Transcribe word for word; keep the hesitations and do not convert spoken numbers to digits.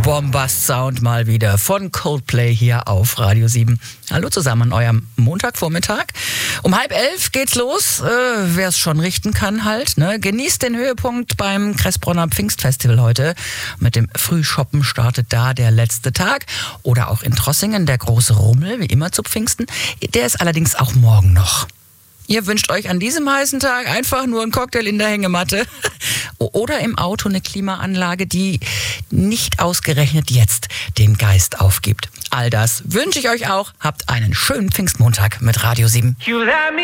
Bombast-Sound mal wieder von Coldplay hier auf Radio sieben. Hallo zusammen an eurem Montagvormittag. Um halb elf geht's los. Äh, Wer es schon richten kann halt. Ne? Genießt den Höhepunkt beim Kressbronner Pfingstfestival heute. Mit dem Frühshoppen startet da der letzte Tag. Oder auch in Trossingen der große Rummel, wie immer zu Pfingsten. Der ist allerdings auch morgen noch. Ihr wünscht euch an diesem heißen Tag einfach nur einen Cocktail in der Hängematte oder im Auto eine Klimaanlage, die nicht ausgerechnet jetzt den Geist aufgibt. All das wünsche ich euch auch. Habt einen schönen Pfingstmontag mit Radio sieben.